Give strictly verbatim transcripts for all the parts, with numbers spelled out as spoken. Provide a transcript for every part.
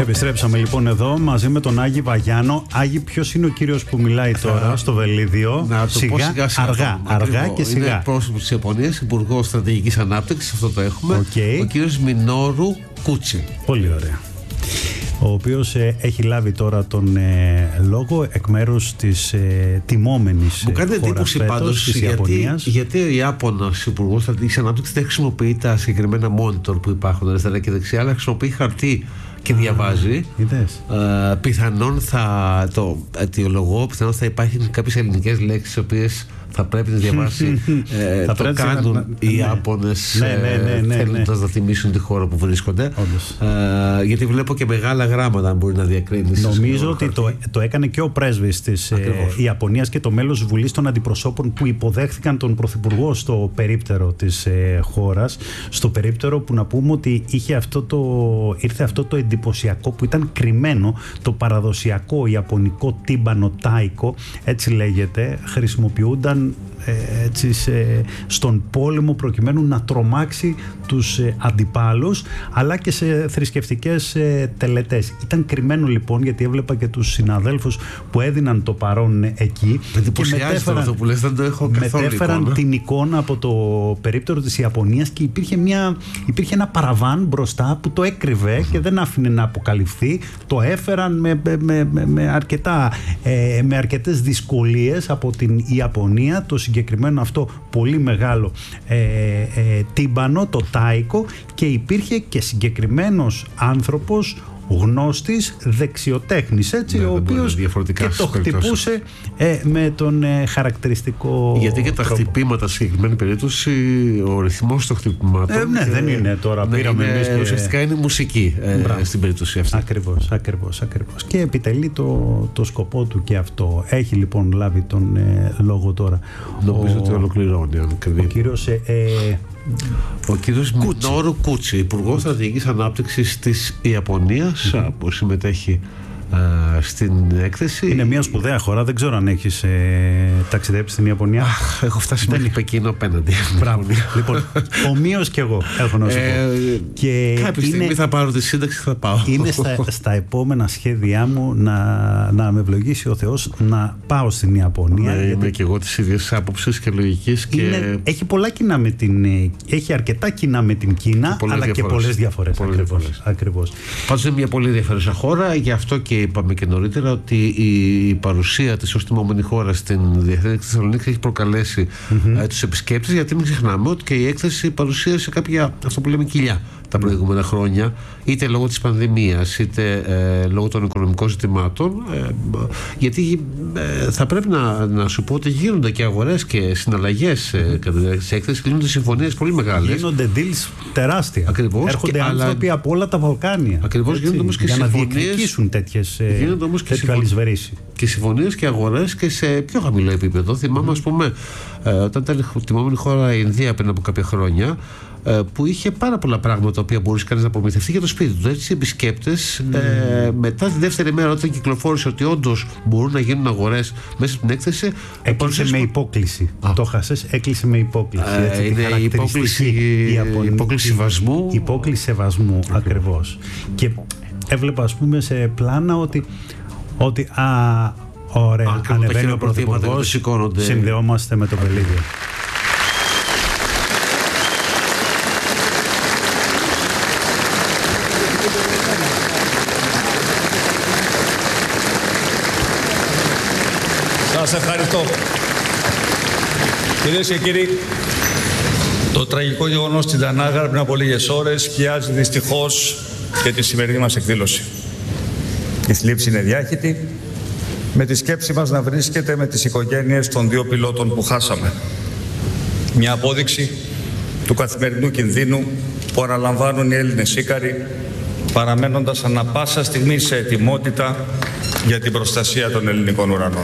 Επιστρέψαμε λοιπόν εδώ μαζί με τον Άγη Βαγιάνο. Άγη, ποιος είναι ο κύριος που μιλάει τώρα στο Βελίδιο? Να το σιγά, πω σιγά σιγά. Αργά, αργά και σιγά. Είναι πρόσωπος της Ιαπωνίας, Υπουργός Στρατηγικής Ανάπτυξης, αυτό το έχουμε. Okay. Ο κύριος Μινόρου Κούτσι. Πολύ ωραία. Ο οποίος ε, έχει λάβει τώρα τον ε, λόγο εκ μέρους της ε, τιμόμενης Μου κάνει εντύπωση πάντως της γιατί, Ιαπωνίας. γιατί ο Ιάπωνας Υπουργός Στρατηγικής Ανάπτυξης δεν χρησιμοποιεί τα συγκεκριμένα monitor που υπάρχουν αριστερά και δεξιά, αλλά χρησιμοποιεί χαρτί και διαβάζει. Uh, πιθανόν θα το αιτιολογώ, πιθανόν θα υπάρχουν κάποιες ελληνικές λέξεις οι οποίες θα πρέπει να διαβάσει. ε, θα το κάνουν να, οι Ιάπωνες, ναι, ναι, ναι, ναι, θέλοντας ναι. να θυμίσουν τη χώρα που βρίσκονται. Uh, γιατί βλέπω και μεγάλα γράμματα, αν μπορεί να διακρίνει. Νομίζω ότι το, το έκανε και ο πρέσβης της ε, Ιαπωνίας και το μέλος Βουλής των Αντιπροσώπων που υποδέχθηκαν τον Πρωθυπουργό στο περίπτερο της ε, χώρας. Στο περίπτερο που να πούμε ότι είχε αυτό το, ήρθε αυτό το εντυπωσιακό που ήταν κρυμμένο, το παραδοσιακό ιαπωνικό τίμπανο τάικο, έτσι λέγεται, χρησιμοποιούνταν έτσι, σε, στον πόλεμο προκειμένου να τρομάξει τους ε, αντιπάλους, αλλά και σε θρησκευτικές ε, τελετές. Ήταν κρυμμένο λοιπόν, γιατί έβλεπα και τους συναδέλφους που έδιναν το παρόν ε, εκεί και μετέφεραν, αυτό που λες, δεν το έχω μετέφεραν εικόνα. την εικόνα από το περίπτερο της Ιαπωνίας και υπήρχε, μια, υπήρχε ένα παραβάν μπροστά που το έκρυβε uh-huh. και δεν άφηνε να αποκαλυφθεί. Το έφεραν με, με, με, με, αρκετά, ε, με αρκετές δυσκολίες από την Ιαπωνία το συγκεκριμένο αυτό πολύ μεγάλο ε, ε, τίμπανο, το τάικο, και υπήρχε και συγκεκριμένος άνθρωπος γνώστης, δεξιοτέχνης, έτσι, ναι, ο οποίος και το χτυπούσε ε, με τον ε, χαρακτηριστικό γιατί και τα τρόπο. Χτυπήματα στη συγκεκριμένη περίπτωση, ο ρυθμός των χτυπημάτων ε, ναι, δεν είναι τώρα, ναι, πήραμε είναι, εμείς και... ουσιαστικά είναι μουσική ε, στην περίπτωση αυτή. Ακριβώς, ακριβώς, ακριβώς. Και επιτελεί το, το σκοπό του και αυτό. Έχει λοιπόν λάβει τον ε, λόγο τώρα. Νομίζω ο, ότι ολοκληρώνει. Ο κύριος ε, ε, Ο κύριος Μινόρου Κούτσι, Υπουργός Στρατηγικής Ανάπτυξης της Ιαπωνίας, mm-hmm. που συμμετέχει α, στην έκθεση. Είναι μια σπουδαία χώρα, δεν ξέρω αν έχεις ε, ταξιδέψει στην Ιαπωνία. Αχ, έχω φτάσει μέχρι Πεκίνο απέναντι. Μπράβο. Λοιπόν, ομοίως κι εγώ έχω να σου πω. Ε, και κάποια είναι, στιγμή θα πάρω τη σύνταξη και θα πάω. Είναι στα, στα επόμενα σχέδιά μου να, να με ευλογήσει ο Θεός να πάω στην Ιαπωνία. Ναι, είμαι και εγώ της ίδιας άποψης και λογικής. Και... Είναι, έχει πολλά κοινά με την. Έχει αρκετά κοινά με την Κίνα, και αλλά διαφορές. Και πολλές διαφορές. Πολλές ακριβώς, διαφορές. ακριβώς. Πάντως είναι μια πολύ ενδιαφέρουσα χώρα, γι' αυτό και είπαμε και νωρίτερα ότι η παρουσία της ως τιμόμενη χώρα στην Διεθνή Έκθεση Θεσσαλονίκης έχει προκαλέσει mm-hmm. ε, τους επισκέπτες, γιατί μην ξεχνάμε ότι και η έκθεση παρουσίασε κάποια, αυτό που λέμε, κοιλιά τα προηγούμενα χρόνια, είτε λόγω της πανδημίας είτε ε, λόγω των οικονομικών ζητημάτων, ε, γιατί ε, θα πρέπει να, να σου πω ότι γίνονται και αγορές και συναλλαγές ε, κατά τη διάρκεια της έκθεσης, γίνονται συμφωνίες πολύ μεγάλες. Γίνονται deals τεράστια. Ακριβώς. Έρχονται και άνθρωποι αλλά... από όλα τα Βαλκάνια. Ακριβώς, έτσι, γίνονται όμως και για συμφωνίες. Να διεκδικήσουν τέτοιες αλυσβερήσεις. Και συμφωνίες και αγορές και σε πιο χαμηλό επίπεδο. Θυμάμαι, mm. ας πούμε, ε, όταν ήταν τιμόμενη χώρα η Ινδία πριν από κάποια χρόνια, που είχε πάρα πολλά πράγματα τα οποία μπορούσε κανείς να προμηθευτεί για το σπίτι του. Έτσι, οι επισκέπτες mm. ε, μετά τη δεύτερη μέρα, όταν κυκλοφόρησε ότι όντως μπορούν να γίνουν αγορές μέσα από την έκθεση. Έκλεισε με υπόκληση. Α. Το χάσες, έκλεισε με υπόκληση. Ε, είναι η υπόκληση, η υπόκληση σεβασμού. Υπόκληση σεβασμού, okay. ακριβώς. Και έβλεπα, ας πούμε, σε πλάνα ότι, ότι α, ωραία, α, ανεβαίνει ο Πρωθυπουργός, συνδεόμαστε με το Βελίδιο. Σας ευχαριστώ. Κυρίες και κύριοι, το τραγικό γεγονός στην Τανάγρα πριν από λίγες ώρες πιάζει δυστυχώς και τη σημερινή μας εκδήλωση. Η θλίψη είναι διάχυτη, με τη σκέψη μας να βρίσκεται με τις οικογένειες των δύο πιλότων που χάσαμε. Μια απόδειξη του καθημερινού κινδύνου που αναλαμβάνουν οι Έλληνες Ίκαροι, παραμένοντας ανά πάσα στιγμή σε ετοιμότητα για την προστασία των ελληνικών ουρανών.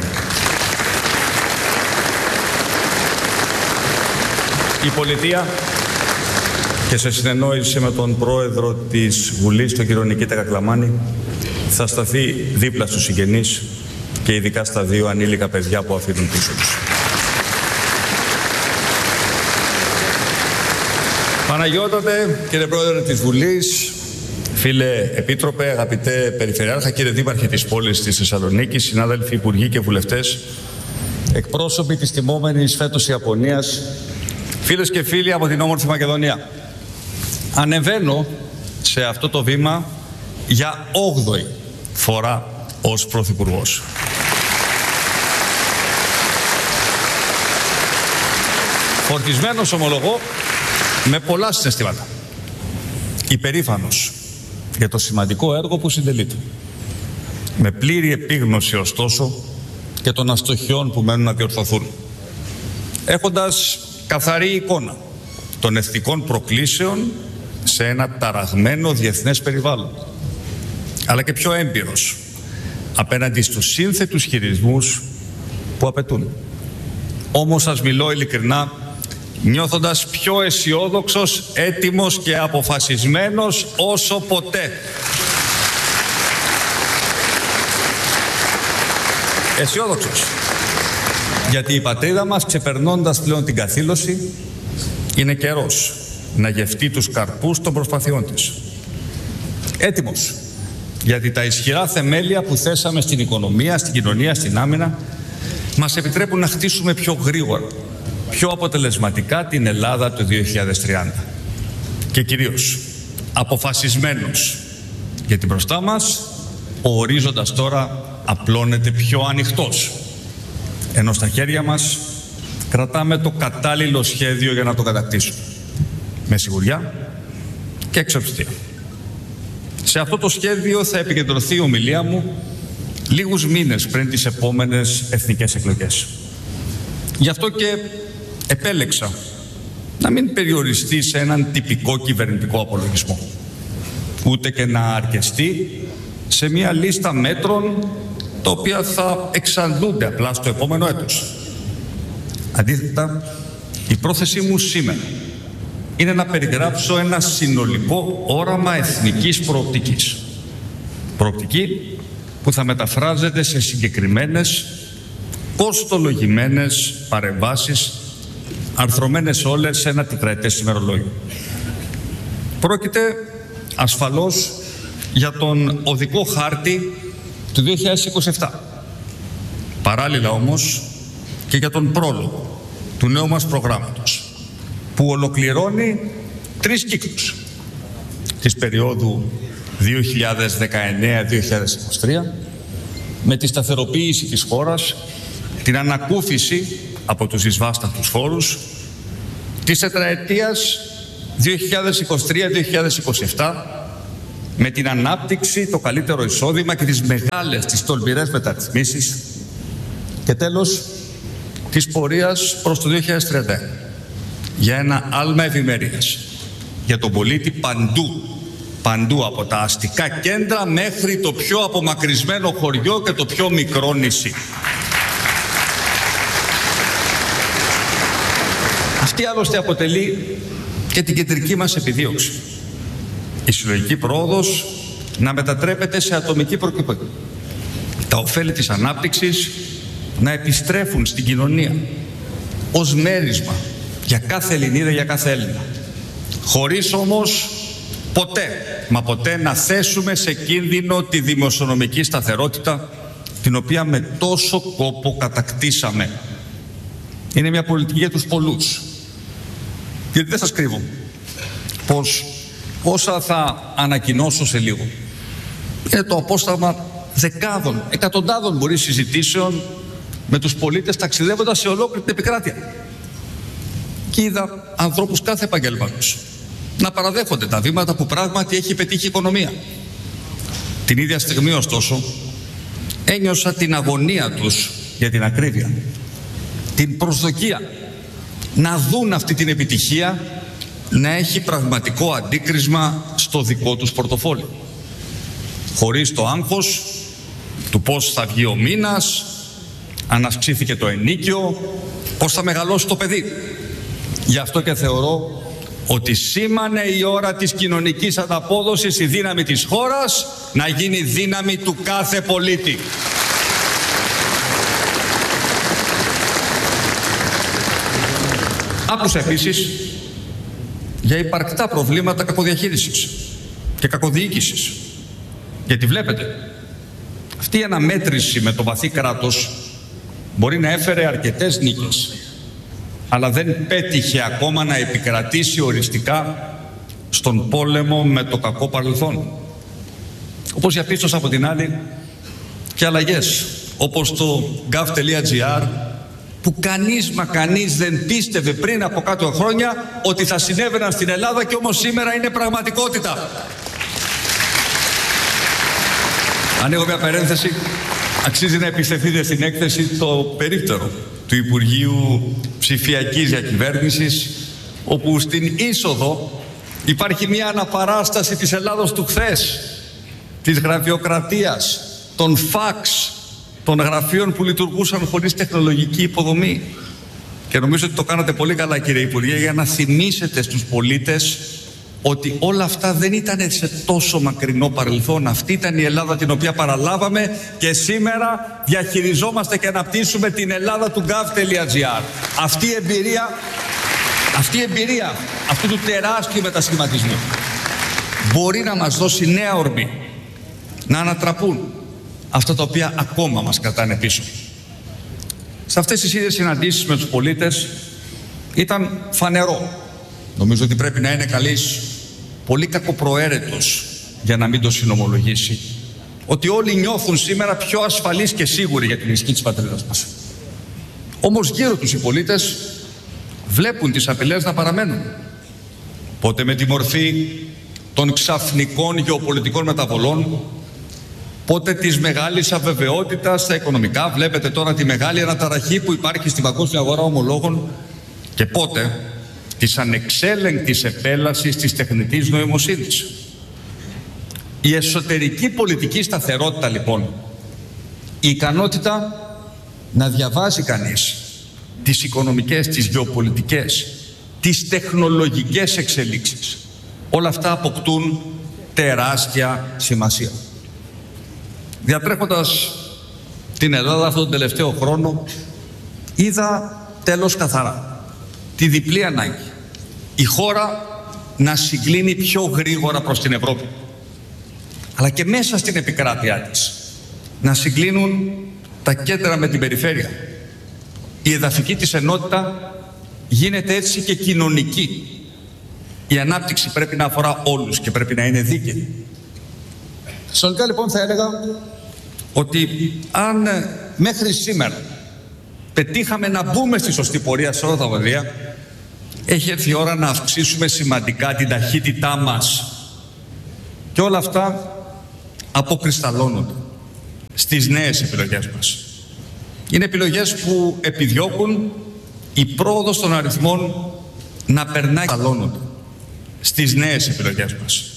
Η πολιτεία, και σε συνεννόηση με τον πρόεδρο της Βουλής, τον κύριο Νικήτα Κακλαμάνη, θα σταθεί δίπλα στους συγγενείς και ειδικά στα δύο ανήλικα παιδιά που αφήνουν πίσω τους. Παναγιώτατε, κύριε πρόεδρε της Βουλής, Φίλε Επίτροπε, αγαπητέ Περιφερειάρχα, κύριε Δήμαρχε της πόλης της Θεσσαλονίκης, συνάδελφοι υπουργοί και βουλευτές, εκπρόσωποι της τιμόμενης φέτος Ιαπωνίας, φίλες και φίλοι από την όμορφη Μακεδονία. Ανεβαίνω σε αυτό το βήμα για όγδοη φορά ως Πρωθυπουργός. Φορτισμένος, ομολογώ, με πολλά συναισθήματα. Υπερήφανος για το σημαντικό έργο που συντελείται. Με πλήρη επίγνωση, ωστόσο, και των αστοχιών που μένουν να διορθωθούν. Έχοντας καθαρή εικόνα των εθνικών προκλήσεων σε ένα ταραγμένο διεθνές περιβάλλον, αλλά και πιο έμπειρος απέναντι στους σύνθετους χειρισμούς που απαιτούν. Όμως σας μιλώ ειλικρινά, νιώθοντας πιο αισιόδοξος, έτοιμος και αποφασισμένος όσο ποτέ. Αισιόδοξος. Γιατί η πατρίδα μας, ξεπερνώντας πλέον την καθήλωση, είναι καιρός να γευτεί τους καρπούς των προσπαθειών της. Έτοιμος. Γιατί τα ισχυρά θεμέλια που θέσαμε στην οικονομία, στην κοινωνία, στην άμυνα, μας επιτρέπουν να χτίσουμε πιο γρήγορα, πιο αποτελεσματικά την Ελλάδα του δύο χιλιάδες τριάντα. Και κυρίως αποφασισμένος, γιατί μπροστά μας ο ορίζοντας τώρα απλώνεται πιο ανοιχτός, ενώ στα χέρια μας κρατάμε το κατάλληλο σχέδιο για να το κατακτήσουμε, με σιγουριά και εξοπιστία. Σε αυτό το σχέδιο θα επικεντρωθεί η ομιλία μου λίγους μήνες πριν τις επόμενες εθνικές εκλογές. Γι' αυτό και επέλεξα να μην περιοριστεί σε έναν τυπικό κυβερνητικό απολογισμό, ούτε και να αρκεστεί σε μια λίστα μέτρων τα οποία θα εξαντλούνται απλά στο επόμενο έτος. Αντίθετα, η πρόθεσή μου σήμερα είναι να περιγράψω ένα συνολικό όραμα εθνικής προοπτικής. Προοπτική που θα μεταφράζεται σε συγκεκριμένες, κοστολογημένες παρεμβάσεις, αρθρωμένες όλες σε ένα τετραετές ημερολόγιο. Πρόκειται ασφαλώς για τον οδικό χάρτη του δύο χιλιάδες είκοσι επτά. Παράλληλα όμως και για τον πρόλογο του νέου μας προγράμματος, που ολοκληρώνει τρεις κύκλους της περίοδου δύο χιλιάδες δεκαεννέα με δύο χιλιάδες είκοσι τρία, με τη σταθεροποίηση της χώρας, την ανακούφιση από τους δυσβάσταχτους φόρους, της τετραετίας δύο χιλιάδες είκοσι τρία με δύο χιλιάδες είκοσι επτά, με την ανάπτυξη, το καλύτερο εισόδημα και τις μεγάλες, τις τολμηρές μεταρρυθμίσεις, και τέλος της πορείας προς το δύο χιλιάδες τριάντα, για ένα άλμα ευημερίας για τον πολίτη παντού, παντού, από τα αστικά κέντρα μέχρι το πιο απομακρυσμένο χωριό και το πιο μικρό νησί. Αυτή άλλωστε αποτελεί και την κεντρική μας επιδίωξη. Η συλλογική πρόοδος να μετατρέπεται σε ατομική προκύπωση. Τα ωφέλη της ανάπτυξης να επιστρέφουν στην κοινωνία ως μέρισμα για κάθε Ελληνίδα, για κάθε Έλληνα. Χωρίς όμως ποτέ, μα ποτέ να θέσουμε σε κίνδυνο τη δημοσιονομική σταθερότητα, την οποία με τόσο κόπο κατακτήσαμε. Είναι μια πολιτική για τους πολλούς. Γιατί δεν σας κρύβω πως όσα θα ανακοινώσω σε λίγο είναι το απόσταγμα δεκάδων, εκατοντάδων μπορεί συζητήσεων με τους πολίτες ταξιδεύοντας σε ολόκληρη την επικράτεια. Και είδα ανθρώπους κάθε επαγγέλματος να παραδέχονται τα βήματα που πράγματι έχει πετύχει η οικονομία. Την ίδια στιγμή, ωστόσο, ένιωσα την αγωνία τους για την ακρίβεια, την προσδοκία να δουν αυτή την επιτυχία να έχει πραγματικό αντίκρισμα στο δικό τους πορτοφόλι, χωρίς το άγχος του πώς θα βγει ο μήνας, αν αυξήθηκε το ενίκιο, πώς θα μεγαλώσει το παιδί. Γι' αυτό και θεωρώ ότι σήμανε η ώρα της κοινωνικής ανταπόδοσης, η δύναμη της χώρας να γίνει δύναμη του κάθε πολίτη. Άκουσα επίσης για υπαρκτά προβλήματα κακοδιαχείρισης. και κακοδιοίκησης. Γιατί βλέπετε, αυτή η αναμέτρηση με το βαθύ κράτος μπορεί να έφερε αρκετές νίκες, αλλά δεν πέτυχε ακόμα να επικρατήσει οριστικά στον πόλεμο με το κακό παρελθόν. Όπως διαπίστωσα από την άλλη και αλλαγές, όπως το gov.gr, που κανείς μα κανείς δεν πίστευε πριν από κάτω χρόνια ότι θα συνέβαιναν στην Ελλάδα, και όμως σήμερα είναι πραγματικότητα. Ανοίγω μια παρένθεση. Αξίζει να επιστηθείτε στην έκθεση το περίπτερο του Υπουργείου Ψηφιακής Διακυβέρνησης, όπου στην είσοδο υπάρχει μια αναπαράσταση της Ελλάδος του χθες, της γραφειοκρατίας, των φαξ, των γραφείων που λειτουργούσαν χωρίς τεχνολογική υποδομή. Και νομίζω ότι το κάνατε πολύ καλά, κύριε Υπουργέ, για να θυμίσετε στους πολίτες ότι όλα αυτά δεν ήταν σε τόσο μακρινό παρελθόν. Αυτή ήταν η Ελλάδα την οποία παραλάβαμε και σήμερα διαχειριζόμαστε και αναπτύσσουμε την Ελλάδα του gov.gr. Αυτή η εμπειρία, αυτή η εμπειρία αυτού του τεράστιου μετασχηματισμού μπορεί να μας δώσει νέα ορμή να ανατραπούν αυτά τα οποία ακόμα μας κρατάνε πίσω. Σε αυτές τις ίδιες συναντήσεις με τους πολίτες ήταν φανερό, νομίζω ότι πρέπει να είναι καλής, πολύ κακοπροαίρετος για να μην το συνομολογήσει, ότι όλοι νιώθουν σήμερα πιο ασφαλείς και σίγουροι για την ισχύ της πατρίδας μας. Όμως γύρω τους οι πολίτες βλέπουν τις απειλές να παραμένουν. Πότε με τη μορφή των ξαφνικών γεωπολιτικών μεταβολών, πότε της μεγάλης αβεβαιότητας στα οικονομικά, βλέπετε τώρα τη μεγάλη αναταραχή που υπάρχει στην παγκόσμια αγορά ομολόγων, και πότε της ανεξέλεγκτης επέλασης της τεχνητής νοημοσύνης. Η εσωτερική πολιτική σταθερότητα, λοιπόν, η ικανότητα να διαβάζει κανείς τις οικονομικές, τις γεωπολιτικές, τις τεχνολογικές εξελίξεις, όλα αυτά αποκτούν τεράστια σημασία. Διατρέχοντας την Ελλάδα αυτόν τον τελευταίο χρόνο, είδα τέλος καθαρά τη διπλή ανάγκη η χώρα να συγκλίνει πιο γρήγορα προς την Ευρώπη, αλλά και μέσα στην επικράτειά της να συγκλίνουν τα κέντρα με την περιφέρεια. Η εδαφική της ενότητα γίνεται έτσι και κοινωνική. Η ανάπτυξη πρέπει να αφορά όλους και πρέπει να είναι δίκαιη. Συνολικά, λοιπόν, θα έλεγα ότι αν μέχρι σήμερα πετύχαμε να μπούμε στη σωστή πορεία σε όλα τα πεδία, έχει έρθει η ώρα να αυξήσουμε σημαντικά την ταχύτητά μας. Και όλα αυτά αποκρισταλώνονται στις νέες επιλογές μας. Είναι επιλογές που επιδιώκουν η πρόοδος των αριθμών να περνάει, κρυσταλλώνονται στις νέες επιλογές μας.